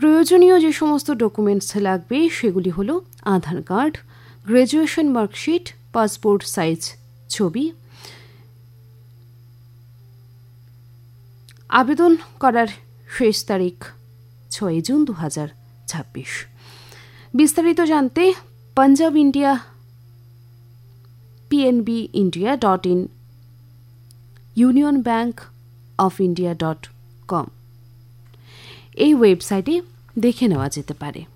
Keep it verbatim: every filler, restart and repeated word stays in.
প্রয়োজনীয় যে সমস্ত ডকুমেন্টস লাগবে সেগুলি হলো আধার card, graduation marksheet, passport size ছবি। আবেদন করার শেষ তারিখ ছয় জুন দু হাজার ছাব্বিশ। বিস্তারিত জানতে Punjab India PNB India dot in, union bank of India dot com এই ওয়েবসাইটে দেখে নেওয়া যেতে পারে।